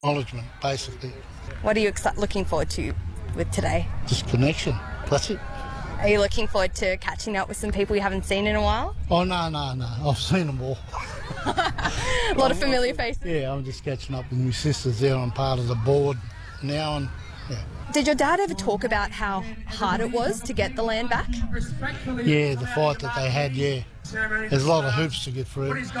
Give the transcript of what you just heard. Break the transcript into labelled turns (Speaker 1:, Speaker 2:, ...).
Speaker 1: Acknowledgement, basically.
Speaker 2: What are you looking forward to with today?
Speaker 1: Just connection. That's it.
Speaker 2: Are you looking forward to catching up with some people you haven't seen in a while?
Speaker 1: Oh, no. I've seen them all.
Speaker 2: A lot of familiar faces.
Speaker 1: Yeah, I'm just catching up with my sisters there. I'm part of the board now. And yeah.
Speaker 2: Did your dad ever talk about how hard it was to get the land back?
Speaker 1: Yeah, the fight that they had, yeah. There's a lot of hoops to get through.